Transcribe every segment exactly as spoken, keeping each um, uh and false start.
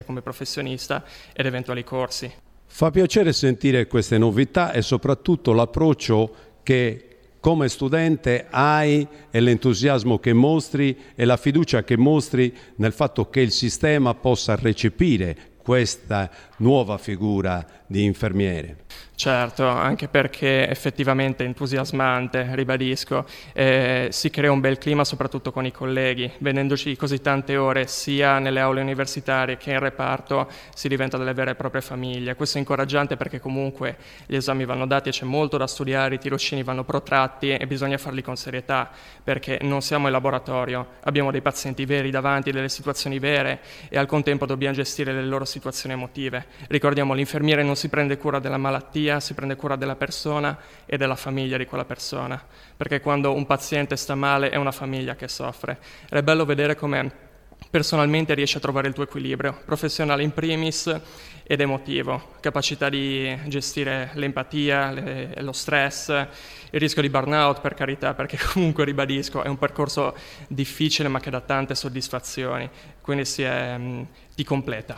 come professionista ed eventuali corsi. Fa piacere sentire queste novità e soprattutto l'approccio che come studente hai e l'entusiasmo che mostri e la fiducia che mostri nel fatto che il sistema possa recepire questa nuova figura di infermiere. Certo, anche perché effettivamente è entusiasmante, ribadisco, eh, si crea un bel clima soprattutto con i colleghi, vedendoci così tante ore sia nelle aule universitarie che in reparto si diventa delle vere e proprie famiglie. Questo è incoraggiante perché comunque gli esami vanno dati e c'è molto da studiare, i tirocini vanno protratti e bisogna farli con serietà perché non siamo in laboratorio, abbiamo dei pazienti veri davanti, delle situazioni vere e al contempo dobbiamo gestire le loro situazioni emotive. Ricordiamo, l'infermiere non si prende cura della malattia, si prende cura della persona e della famiglia di quella persona, perché quando un paziente sta male è una famiglia che soffre. Ed è bello vedere come personalmente riesci a trovare il tuo equilibrio, professionale in primis ed emotivo, capacità di gestire l'empatia, le, lo stress, il rischio di burnout, per carità, perché comunque ribadisco è un percorso difficile ma che dà tante soddisfazioni, quindi si è, mh, ti completa.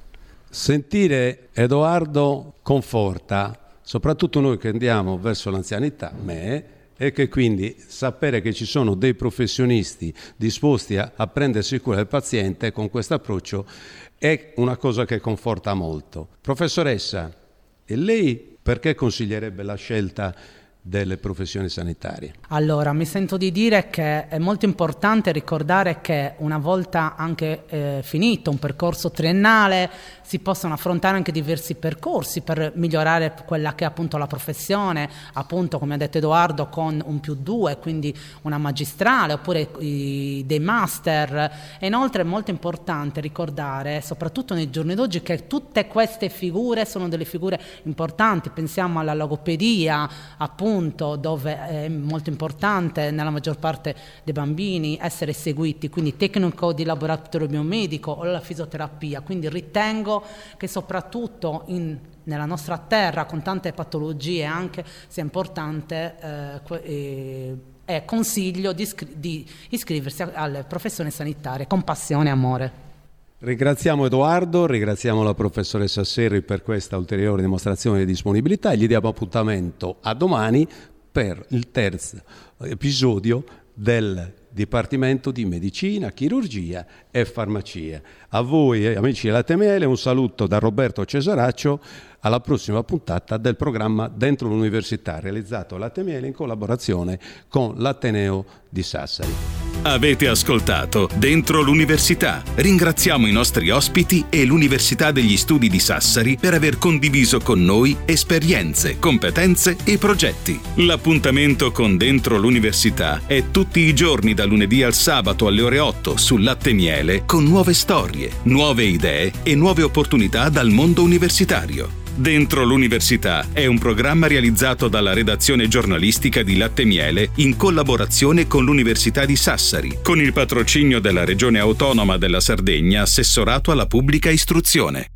Sentire Edoardo conforta, soprattutto noi che andiamo verso l'anzianità, me, e che quindi sapere che ci sono dei professionisti disposti a, a prendersi cura del paziente con questo approccio è una cosa che conforta molto. Professoressa, e lei perché consiglierebbe la scelta delle professioni sanitarie? Allora, mi sento di dire che è molto importante ricordare che una volta anche eh, finito un percorso triennale si possono affrontare anche diversi percorsi per migliorare quella che è appunto la professione, appunto come ha detto Edoardo con un più due, quindi una magistrale oppure i, dei master. E inoltre è molto importante ricordare, soprattutto nei giorni d'oggi, che tutte queste figure sono delle figure importanti. Pensiamo alla logopedia, appunto, dove è molto importante nella maggior parte dei bambini essere seguiti, quindi tecnico di laboratorio biomedico o la fisioterapia. Quindi ritengo che soprattutto in, nella nostra terra con tante patologie anche sia importante eh, eh, e consiglio di, iscri- di iscriversi alle professioni sanitarie con passione e amore. Ringraziamo Edoardo, ringraziamo la professoressa Serri per questa ulteriore dimostrazione di disponibilità e gli diamo appuntamento a domani per il terzo episodio del Dipartimento di Medicina, Chirurgia e Farmacia. A voi, eh, amici dell'Atte Miele, un saluto da Roberto Cesaraccio. Alla prossima puntata del programma Dentro l'Università, realizzato all'Atte Miele in collaborazione con l'Ateneo di Sassari. Avete ascoltato Dentro l'Università. Ringraziamo i nostri ospiti e l'Università degli Studi di Sassari per aver condiviso con noi esperienze, competenze e progetti. L'appuntamento con Dentro l'Università è tutti i giorni da lunedì al sabato alle ore otto su Latte Miele con nuove storie, nuove idee e nuove opportunità dal mondo universitario. Dentro l'Università è un programma realizzato dalla redazione giornalistica di Latte Miele in collaborazione con l'Università di Sassari, con il patrocinio della Regione Autonoma della Sardegna, assessorato alla pubblica istruzione.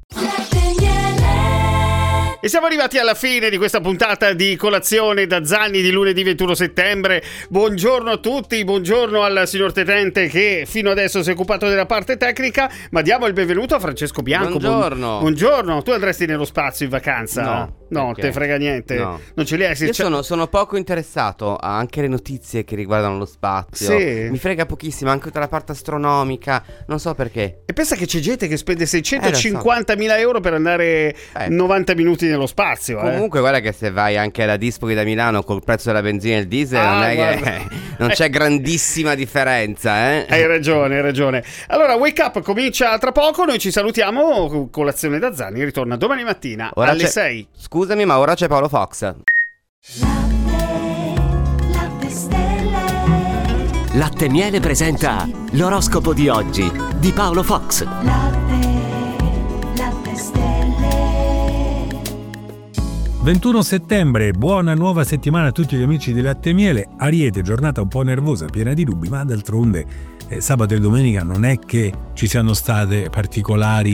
E siamo arrivati alla fine di questa puntata di Colazione da Zanni di lunedì ventuno settembre. Buongiorno a tutti, buongiorno al signor Tenente che fino adesso si è occupato della parte tecnica, ma diamo il benvenuto a Francesco Bianco. Buongiorno. Buon... Buongiorno, tu andresti nello spazio in vacanza? No. No, Okay. te frega niente. No. Non ce li hai? Io sono, sono poco interessato a anche le notizie che riguardano lo spazio. Sì. Mi frega pochissimo, anche tutta la parte astronomica. Non so perché. E pensa che c'è gente che spende seicentocinquantamila euro per andare Eh. novanta minuti nello spazio. Comunque eh. guarda che se vai anche alla Dispoli da Milano col prezzo della benzina e il diesel Ah, non è guarda. che non c'è grandissima differenza, eh? Hai ragione, hai ragione. Allora, Wake Up comincia tra poco. Noi ci salutiamo. Colazione da Zanni ritorna domani mattina Ora alle c'è- sei. Scusami, ma ora c'è Paolo Fox. Latte Stelle. Latte Miele presenta l'oroscopo di oggi di Paolo Fox. Latte, latte stelle. ventuno settembre, buona nuova settimana a tutti gli amici di Latte Miele. Ariete, giornata un po' nervosa, piena di dubbi, ma d'altronde eh, sabato e domenica non è che ci siano state particolari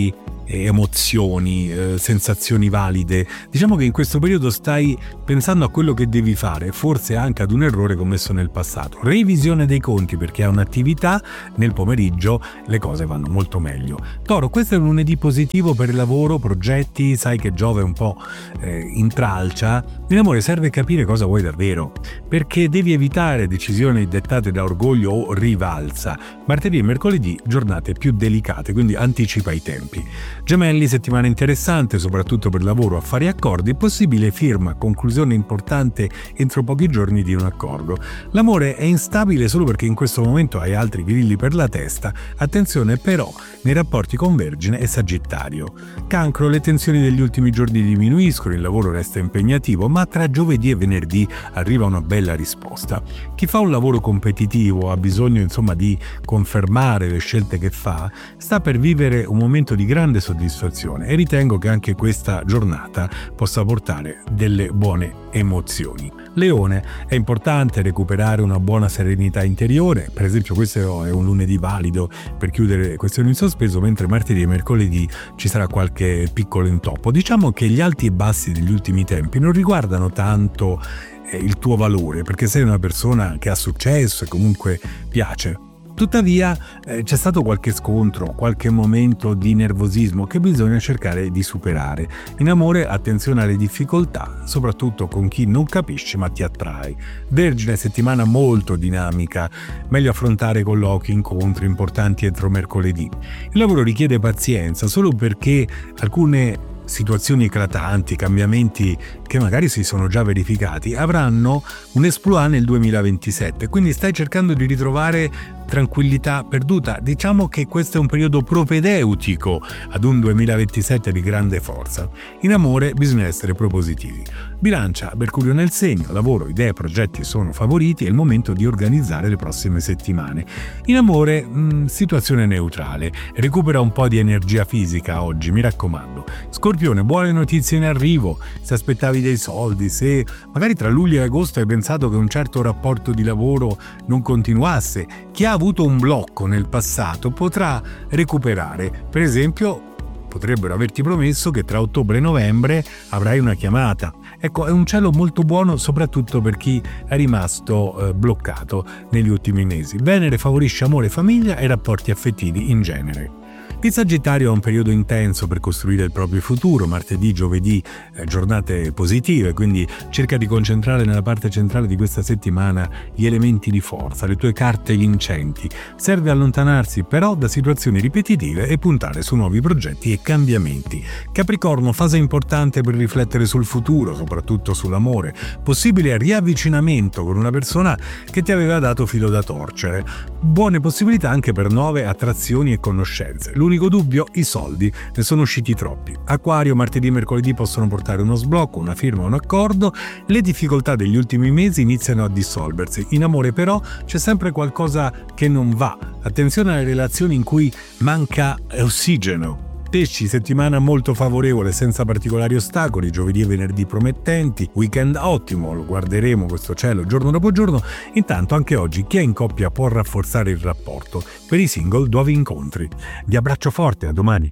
emozioni, eh, sensazioni valide. Diciamo che in questo periodo stai pensando a quello che devi fare, forse anche ad un errore commesso nel passato. Revisione dei conti perché hai un'attività, nel pomeriggio le cose vanno molto meglio. Toro, questo è un lunedì positivo per il lavoro, progetti, sai che Giove è un po' eh, intralcia. In amore serve capire cosa vuoi davvero, perché devi evitare decisioni dettate da orgoglio o rivalsa. Martedì e mercoledì giornate più delicate, quindi anticipa i tempi. Gemelli, settimana interessante soprattutto per lavoro, affari e accordi, possibile firma, conclusione importante entro pochi giorni di un accordo. L'amore è instabile solo perché in questo momento hai altri grilli per la testa, attenzione però nei rapporti con Vergine e Sagittario. Cancro, le tensioni degli ultimi giorni diminuiscono, il lavoro resta impegnativo, ma tra giovedì e venerdì arriva una bella risposta. Chi fa un lavoro competitivo, ha bisogno insomma di confermare le scelte che fa, sta per vivere un momento di grande soddisfazione e ritengo che anche questa giornata possa portare delle buone emozioni. Leone, è importante recuperare una buona serenità interiore, per esempio questo è un lunedì valido per chiudere questioni in sospeso, mentre martedì e mercoledì ci sarà qualche piccolo intoppo. Diciamo che gli alti e bassi degli ultimi tempi non riguardano tanto eh, il tuo valore, perché sei una persona che ha successo e comunque piace. Tuttavia eh, c'è stato qualche scontro, qualche momento di nervosismo che bisogna cercare di superare. In amore attenzione alle difficoltà, soprattutto con chi non capisce ma ti attrae. Vergine, settimana molto dinamica, meglio affrontare colloqui, incontri importanti entro mercoledì. Il lavoro richiede pazienza solo perché alcune situazioni eclatanti, cambiamenti che magari si sono già verificati, avranno un exploit nel duemilaventisette, quindi stai cercando di ritrovare tranquillità perduta. Diciamo che questo è un periodo propedeutico ad un duemilaventisette di grande forza. In amore bisogna essere propositivi. Bilancia, Mercurio nel segno, lavoro, idee, progetti sono favoriti, è il momento di organizzare le prossime settimane. In amore, mh, situazione neutrale, recupera un po' di energia fisica oggi, mi raccomando. Scorpione, buone notizie in arrivo, se aspettavi dei soldi, se magari tra luglio e agosto hai pensato che un certo rapporto di lavoro non continuasse, chi ha avuto un blocco nel passato potrà recuperare. Per esempio, potrebbero averti promesso che tra ottobre e novembre avrai una chiamata. Ecco, è un cielo molto buono soprattutto per chi è rimasto eh, bloccato negli ultimi mesi. Venere favorisce amore, famiglia e rapporti affettivi in genere. Il Sagittario ha un periodo intenso per costruire il proprio futuro, martedì, giovedì, eh, giornate positive, quindi cerca di concentrare nella parte centrale di questa settimana gli elementi di forza, le tue carte vincenti. Serve allontanarsi però da situazioni ripetitive e puntare su nuovi progetti e cambiamenti. Capricorno, fase importante per riflettere sul futuro, soprattutto sull'amore. Possibile riavvicinamento con una persona che ti aveva dato filo da torcere. Buone possibilità anche per nuove attrazioni e conoscenze. L'unico dubbio? I soldi. Ne sono usciti troppi. Acquario, martedì e mercoledì possono portare uno sblocco, una firma, un accordo. Le difficoltà degli ultimi mesi iniziano a dissolversi. In amore però c'è sempre qualcosa che non va. Attenzione alle relazioni in cui manca ossigeno. Pesci, settimana molto favorevole senza particolari ostacoli, giovedì e venerdì promettenti, weekend ottimo, lo guarderemo questo cielo giorno dopo giorno. Intanto anche oggi chi è in coppia può rafforzare il rapporto, per i single nuovi incontri. Vi abbraccio forte, a domani.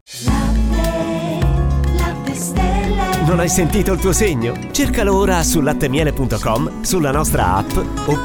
Non hai sentito il tuo segno? Cercalo ora su lattemiele punto com, sulla nostra app o